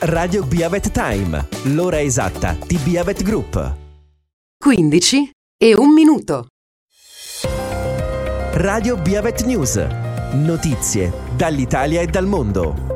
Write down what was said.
Radio Biavet Time, l'ora esatta di Biavet Group. 15 e 1 minuto. Radio Biavet News. Notizie dall'Italia e dal mondo.